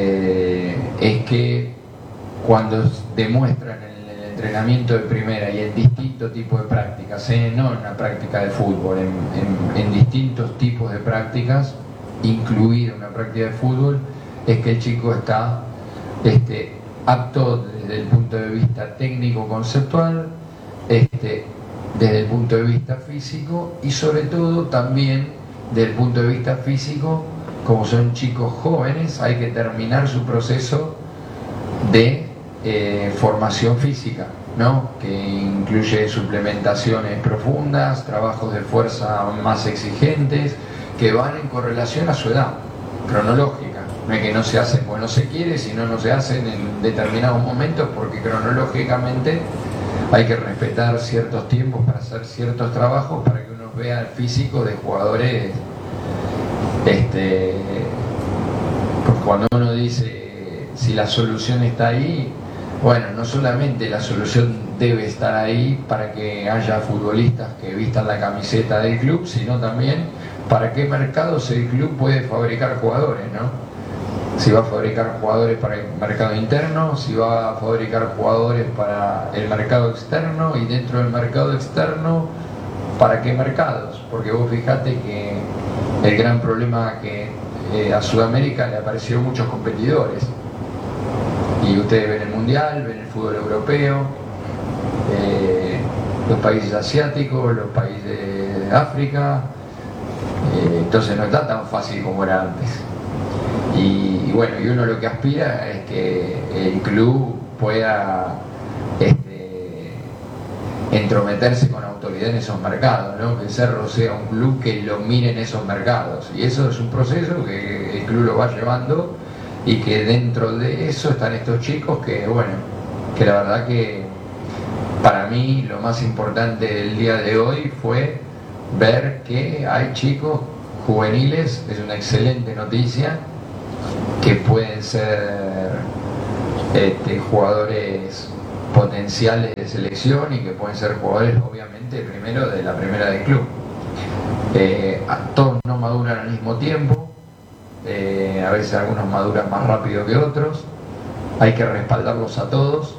que cuando demuestran en el entrenamiento de primera y en distintos tipos de prácticas, no en una práctica de fútbol, en distintos tipos de prácticas, incluida una práctica de fútbol, es que el chico está apto desde el punto de vista técnico-conceptual, desde el punto de vista físico, y sobre todo también desde el punto de vista físico, como son chicos jóvenes, hay que terminar su proceso de formación física, ¿no? Que incluye suplementaciones profundas, trabajos de fuerza más exigentes, que van en correlación a su edad cronológica. No es que no se hacen porque no se quiere, sino no se hacen en determinados momentos porque cronológicamente hay que respetar ciertos tiempos para hacer ciertos trabajos, para que uno vea el físico de jugadores. Porque cuando uno dice si la solución está ahí, bueno, no solamente la solución debe estar ahí para que haya futbolistas que vistan la camiseta del club, sino también para qué mercados el club puede fabricar jugadores, ¿no? Si va a fabricar jugadores para el mercado interno, si va a fabricar jugadores para el mercado externo, y dentro del mercado externo, ¿para qué mercados? Porque vos fijate que el gran problema que a Sudamérica le aparecieron muchos competidores, y ustedes ven el mundial, ven el fútbol europeo, los países asiáticos, los países de África, entonces no está tan fácil como era antes. Y bueno, y uno lo que aspira es que el club pueda entrometerse con autoridad en esos mercados, ¿no? Que Cerro sea un club que lo mire en esos mercados, y eso es un proceso que el club lo va llevando, y que dentro de eso están estos chicos que, bueno, que la verdad que para mí lo más importante del día de hoy fue ver que hay chicos juveniles, es una excelente noticia, que pueden ser jugadores potenciales de selección y que pueden ser jugadores obviamente primero de la primera del club. Todos no maduran al mismo tiempo, a veces algunos maduran más rápido que otros, hay que respaldarlos a todos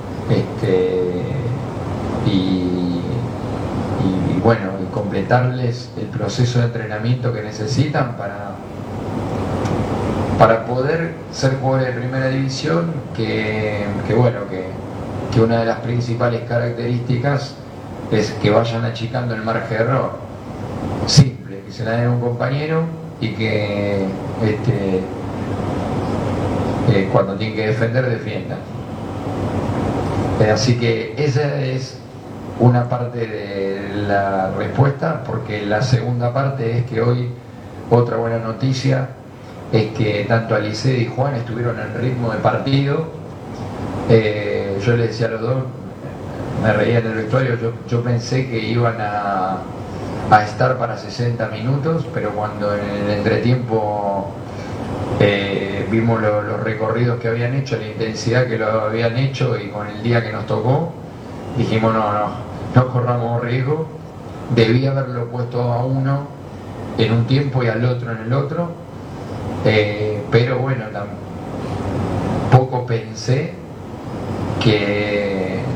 y bueno, y completarles el proceso de entrenamiento que necesitan para poder ser jugadores de primera división, que una de las principales características es que vayan achicando el margen de error. Simple, que se la den a un compañero y que cuando tienen que defender, defiendan. Así que esa es una parte de la respuesta, porque la segunda parte es que hoy otra buena noticia es que tanto Alicet y Juan estuvieron en ritmo de partido. Yo les decía a los dos, me reía en el vestuario, yo pensé que iban a estar para 60 minutos, pero cuando en el entretiempo vimos los recorridos que habían hecho, la intensidad que lo habían hecho y con el día que nos tocó, dijimos no corramos riesgo. Debía haberlo puesto a uno en un tiempo y al otro en el otro, pero bueno, tampoco pensé que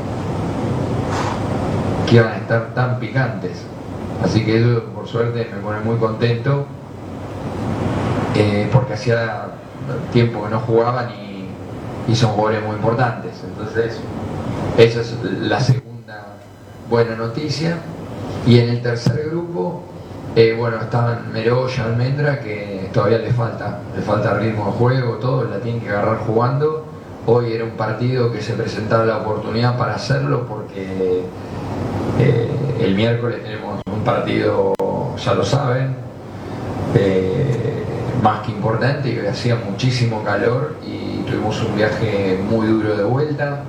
iban a estar tan picantes, así que eso por suerte me pone muy contento, porque hacía tiempo que no jugaban y son jugadores muy importantes. Entonces esa es la segunda buena noticia. Y en el tercer grupo, bueno, estaban Meró y Almendra, que todavía le falta ritmo de juego, todo, la tienen que agarrar jugando. Hoy era un partido que se presentaba la oportunidad para hacerlo, porque el miércoles tenemos un partido, ya lo saben, más que importante, y que hacía muchísimo calor y tuvimos un viaje muy duro de vuelta,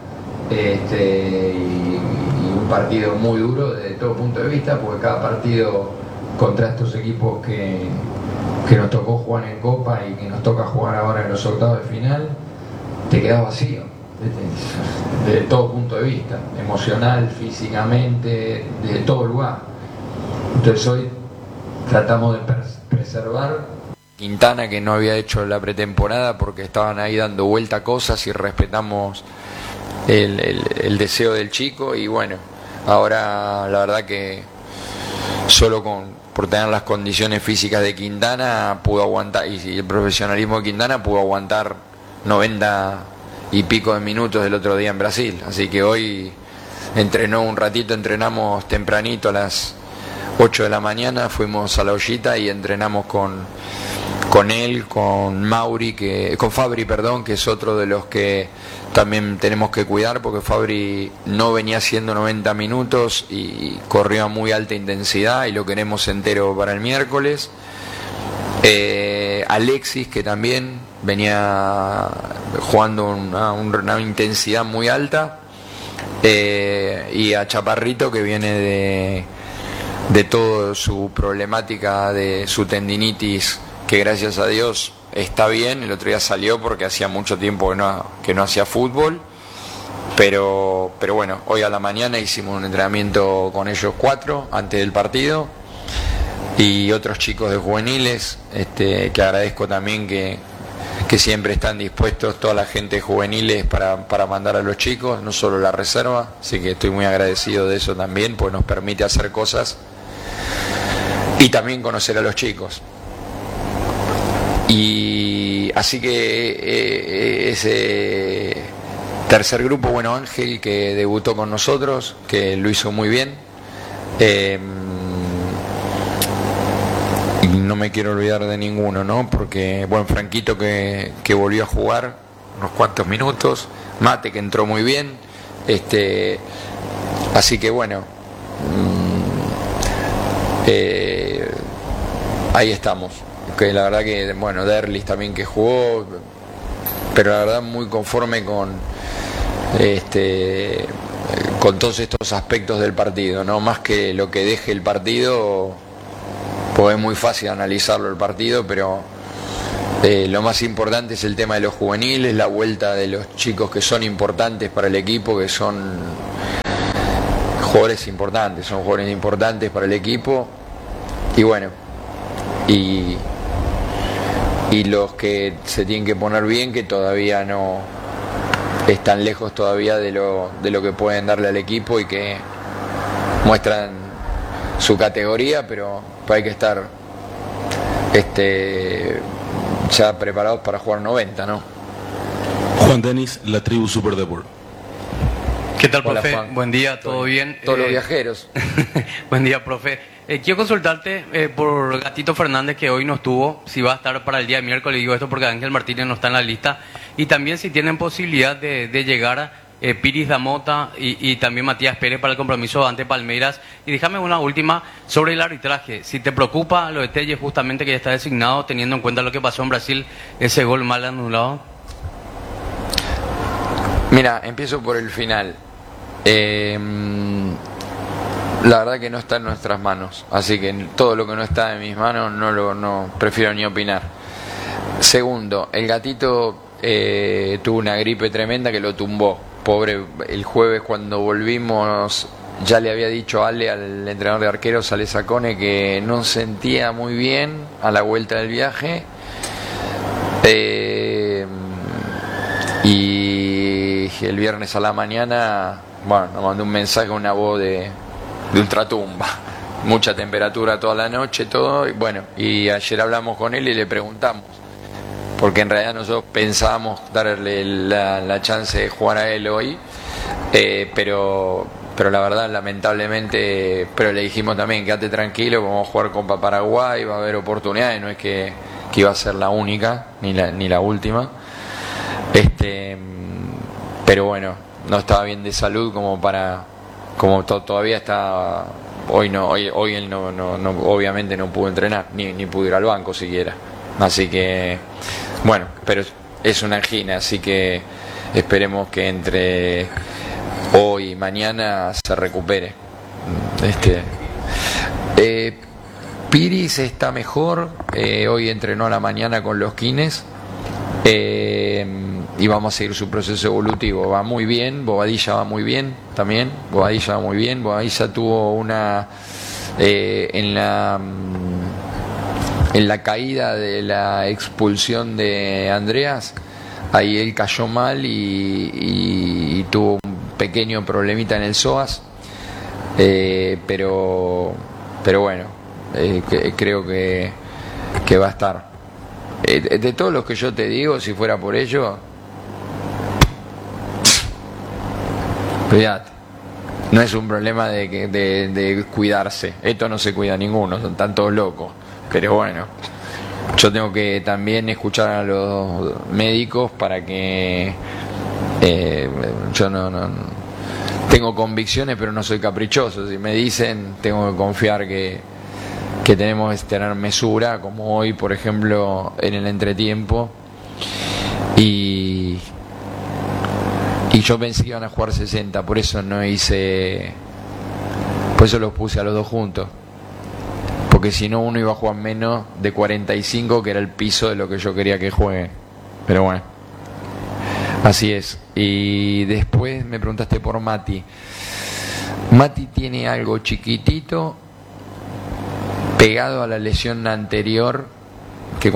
y un partido muy duro desde todo punto de vista, porque cada partido contra estos equipos que nos tocó jugar en Copa y que nos toca jugar ahora en los octavos de final, te quedas vacío desde todo punto de vista, emocional, físicamente, desde todo lugar. Entonces hoy tratamos de preservar Quintana, que no había hecho la pretemporada porque estaban ahí dando vuelta a cosas, y respetamos el deseo del chico. Y bueno, ahora la verdad que solo por tener las condiciones físicas de Quintana pudo aguantar, y el profesionalismo de Quintana pudo aguantar 90 y pico de minutos del otro día en Brasil. Así que hoy entrenó un ratito, entrenamos tempranito a las 8 de la mañana, fuimos a la ollita y entrenamos con él, con Fabri, que es otro de los que también tenemos que cuidar, porque Fabri no venía haciendo 90 minutos y corrió a muy alta intensidad y lo queremos entero para el miércoles. Alexis, que también venía jugando una intensidad muy alta, y a Chaparrito, que viene de toda su problemática de su tendinitis, que gracias a Dios está bien. El otro día salió porque hacía mucho tiempo que no hacía fútbol, pero bueno, hoy a la mañana hicimos un entrenamiento con ellos 4 antes del partido, y otros chicos de juveniles, que agradezco también que siempre están dispuestos toda la gente de juveniles para mandar a los chicos, no solo la reserva, así que estoy muy agradecido de eso también, pues nos permite hacer cosas y también conocer a los chicos. Y así que ese tercer grupo, bueno, Ángel, que debutó con nosotros, que lo hizo muy bien, y no me quiero olvidar de ninguno, ¿no? Porque, bueno, Franquito, que volvió a jugar unos cuantos minutos, Mate, que entró muy bien, así que bueno, ahí estamos. Que la verdad que, bueno, Derlis también, que jugó, pero la verdad muy conforme con todos estos aspectos del partido, no más que lo que deje el partido, pues es muy fácil analizarlo el partido, pero lo más importante es el tema de los juveniles, la vuelta de los chicos que son importantes para el equipo, que son jugadores importantes para el equipo, y bueno, y los que se tienen que poner bien, que todavía no están lejos todavía de lo que pueden darle al equipo y que muestran su categoría, pero hay que estar ya preparados para jugar 90, ¿no? Juan Denis, La Tribu Super Deport. ¿Qué tal, Hola, profe? Juan. Buen día, ¿todo bien? Todos los viajeros. Buen día, profe. Quiero consultarte por Gatito Fernández, que hoy no estuvo, si va a estar para el día miércoles. Digo esto porque Ángel Martínez no está en la lista. Y también si tienen posibilidad de llegar Piris Damota y también Matías Pérez para el compromiso ante Palmeiras. Y déjame una última sobre el arbitraje. Si te preocupa lo de Telle, justamente que ya está designado, teniendo en cuenta lo que pasó en Brasil, ese gol mal anulado. Mira, empiezo por el final. La verdad que no está en nuestras manos, así que todo lo que no está en mis manos no prefiero ni opinar. Segundo, el Gatito tuvo una gripe tremenda que lo tumbó. Pobre, el jueves cuando volvimos ya le había dicho Ale, al entrenador de arqueros, Ale Sacone, que no sentía muy bien a la vuelta del viaje. Y el viernes a la mañana, bueno, nos mandó un mensaje, una voz de ultratumba, mucha temperatura toda la noche, todo, y bueno, y ayer hablamos con él y le preguntamos, porque en realidad nosotros pensábamos darle la chance de jugar a él hoy, pero la verdad, lamentablemente, pero le dijimos también, quédate tranquilo, vamos a jugar Copa Paraguay, va a haber oportunidades, no es que iba a ser la única, ni la última, pero bueno, no estaba bien de salud como todavía está, hoy él no obviamente no pudo entrenar, ni pudo ir al banco siquiera, así que bueno, pero es una angina, así que esperemos que entre hoy y mañana se recupere. Piris está mejor, hoy entrenó a la mañana con los Quines, y vamos a seguir su proceso evolutivo. Va muy bien, Bobadilla va muy bien también, Bobadilla tuvo una en la caída de la expulsión de Andreas, ahí él cayó mal y tuvo un pequeño problemita en el psoas, pero bueno, creo que va a estar. De todos los que yo te digo, si fuera por ello, fíjate, no es un problema de cuidarse, esto no se cuida ninguno, son tantos locos, pero bueno, yo tengo que también escuchar a los médicos para que yo no tengo convicciones, pero no soy caprichoso. Si me dicen, tengo que confiar que tenemos que tener mesura, como hoy, por ejemplo, en el entretiempo, y yo pensé que iban a jugar 60, por eso los puse a los dos juntos, porque si no uno iba a jugar menos de 45, que era el piso de lo que yo quería que juegue, pero bueno, así es. Y después me preguntaste por Mati tiene algo chiquitito pegado a la lesión anterior, que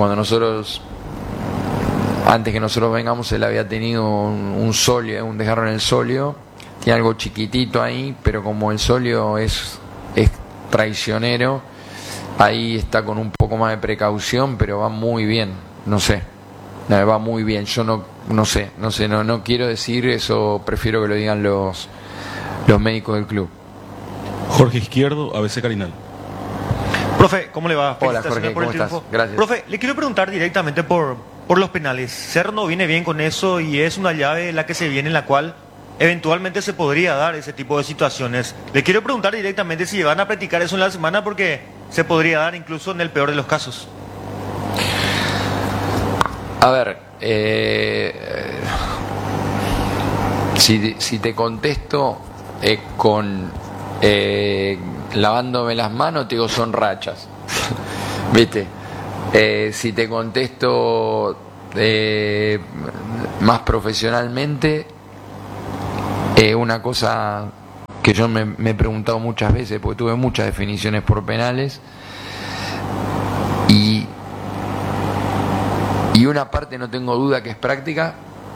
antes que nosotros vengamos, él había tenido un solio, un desgarro en el solio, tiene algo chiquitito ahí, pero como el solio es traicionero, ahí está con un poco más de precaución, pero va muy bien, va muy bien, yo no quiero decir eso, prefiero que lo digan los médicos del club. Jorge Izquierdo, ABC Carinal. Profe, ¿cómo le va? Hola Jorge, ¿cómo estás? Gracias. Profe, le quiero preguntar directamente por los penales. Cerro no viene bien con eso y es una llave la que se viene, en la cual eventualmente se podría dar ese tipo de situaciones. Le quiero preguntar directamente si van a practicar eso en la semana, porque se podría dar incluso en el peor de los casos. A ver, si te contesto con lavándome las manos, te digo son rachas. ¿Viste? Si te contesto más profesionalmente, una cosa que yo me he preguntado muchas veces, porque tuve muchas definiciones por penales, y una parte no tengo duda que es práctica,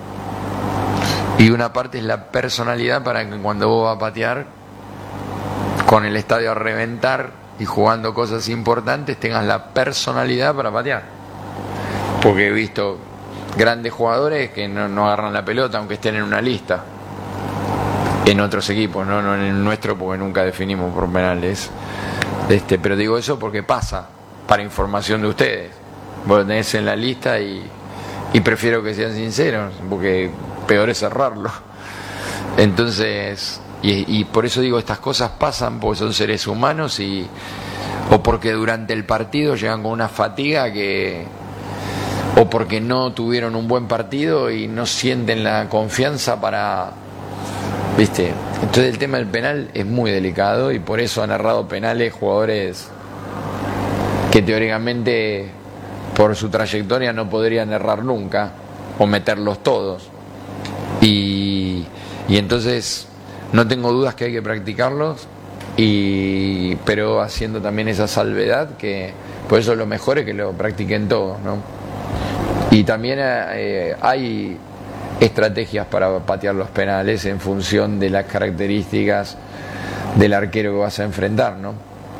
y una parte es la personalidad para que cuando vos vas a patear con el estadio a reventar y jugando cosas importantes tengas la personalidad para patear. Porque he visto grandes jugadores que no agarran la pelota aunque estén en una lista en otros equipos, no en el nuestro, porque nunca definimos por penales. Pero digo eso porque pasa, para información de ustedes. Vos lo tenés en la lista y prefiero que sean sinceros, porque peor es cerrarlo. Entonces, y por eso digo, estas cosas pasan porque son seres humanos o porque durante el partido llegan con una fatiga o porque no tuvieron un buen partido y no sienten la confianza para, ¿viste? Entonces el tema del penal es muy delicado y por eso han errado penales jugadores que teóricamente por su trayectoria no podrían errar nunca o meterlos todos. Y entonces no tengo dudas que hay que practicarlos, pero haciendo también esa salvedad, que por eso lo mejor es que lo practiquen todos, ¿no? Y también hay estrategias para patear los penales en función de las características del arquero que vas a enfrentar, ¿no?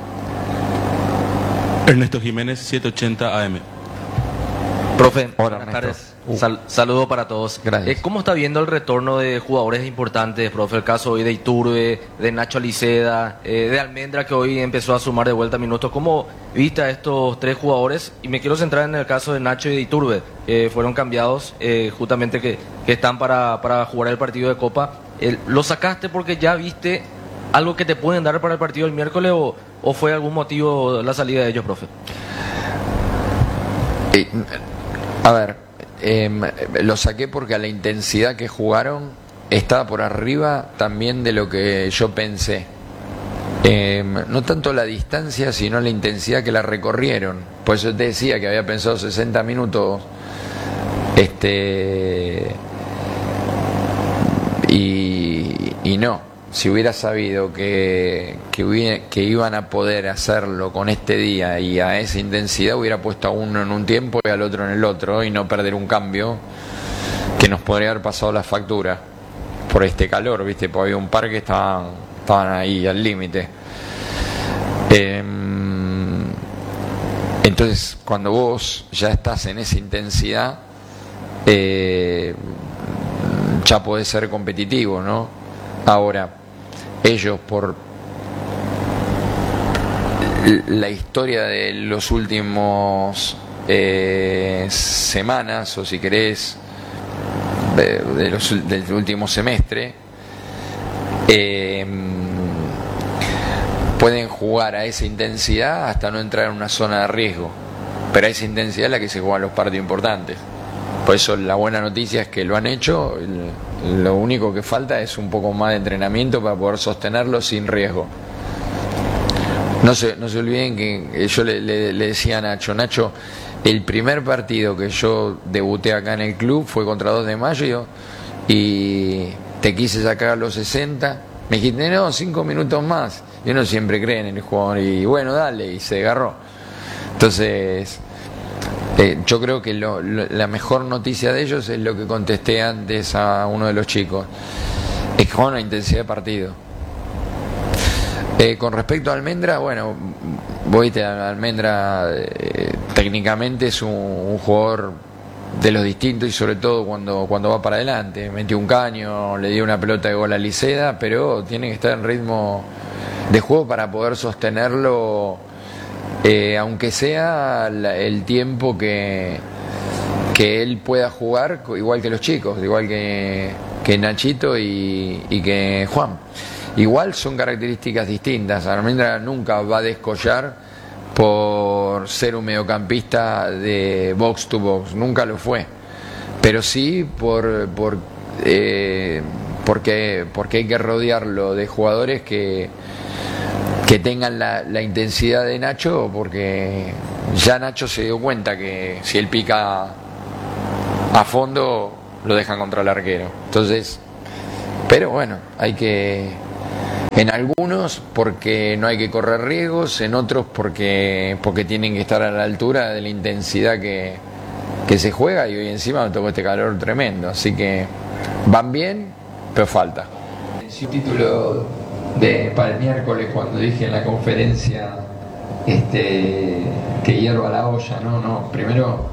Ernesto Jiménez, 780 AM. Profe, Hola, buenas tardes. Saludo para todos. Gracias. ¿Cómo está viendo el retorno de jugadores importantes, profe? El caso hoy de Iturbe, de Nacho Aliceda, de Almendra, que hoy empezó a sumar de vuelta minutos. ¿Cómo viste a estos tres jugadores? Y me quiero centrar en el caso de Nacho y de Iturbe, que fueron cambiados justamente que están para jugar el partido de Copa. ¿Lo sacaste porque ya viste algo que te pueden dar para el partido del miércoles o fue algún motivo la salida de ellos, profe? A ver, lo saqué porque a la intensidad que jugaron estaba por arriba también de lo que yo pensé. No tanto la distancia, sino la intensidad que la recorrieron. Por eso te decía que había pensado 60 minutos. Y no. Si hubiera sabido que iban a poder hacerlo con este día y a esa intensidad, hubiera puesto a uno en un tiempo y al otro en el otro y no perder un cambio que nos podría haber pasado la factura por este calor, ¿viste? Porque había un par que estaban ahí al límite. Entonces, cuando vos ya estás en esa intensidad, ya podés ser competitivo, ¿no? Ahora, ellos por la historia de los últimos semanas, o si querés del último semestre, pueden jugar a esa intensidad hasta no entrar en una zona de riesgo, pero a esa intensidad es la que se juegan los partidos importantes. Por eso la buena noticia es que lo han hecho. Lo único que falta es un poco más de entrenamiento para poder sostenerlo sin riesgo. No se olviden que yo le decía a Nacho, el primer partido que yo debuté acá en el club fue contra 2 de Mayo y te quise sacar a los 60. Me dijiste, no, 5 minutos más. Y uno siempre cree en el jugador y bueno, dale, y se agarró. Entonces, yo creo que la mejor noticia de ellos es lo que contesté antes a uno de los chicos, es que juegan una intensidad de partido. Con respecto a Almendra, bueno, Almendra técnicamente es un jugador de los distintos y sobre todo cuando va para adelante. Metió un caño, le dio una pelota de gol a Liceda, pero tiene que estar en ritmo de juego para poder sostenerlo. Aunque sea el tiempo que él pueda jugar, igual que los chicos, igual que Nachito y que Juan. Igual son características distintas. Almendra nunca va a descollar por ser un mediocampista de box to box, nunca lo fue, pero sí porque hay que rodearlo de jugadores que tengan la intensidad de Nacho, porque ya Nacho se dio cuenta que si él pica a fondo lo dejan contra el arquero. Entonces, pero bueno, hay que, en algunos porque no hay que correr riesgos, en otros porque tienen que estar a la altura de la intensidad que se juega, y hoy encima me tocó este calor tremendo, así que van bien, pero falta. El título para el miércoles, cuando dije en la conferencia que hierva la olla, no, primero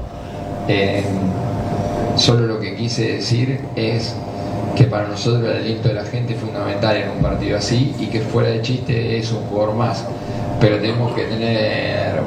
solo lo que quise decir es que para nosotros el aliento de la gente es fundamental en un partido así, y que fuera de chiste es un jugador más, pero tenemos que tener